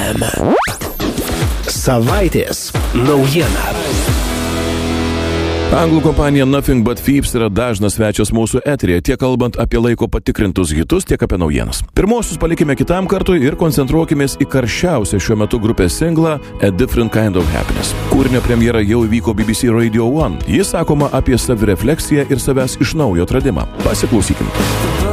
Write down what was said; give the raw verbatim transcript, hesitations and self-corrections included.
M. Savaitės naujiena. Anglų kompanija Nothing But Thieves yra dažnas svečias mūsų eteryje, tiek kalbant apie laiko patikrintus hitus, tiek apie naujienas. Pirmosius palikime kitam kartui ir koncentruokimės į karščiausią šiuo metu grupės singlą A Different Kind of Happiness. Kūrinio premjera jau įvyko B B C Radio One. Jis sakoma apie savirefleksiją ir savęs iš naujo atradimą. Pasiklausykim.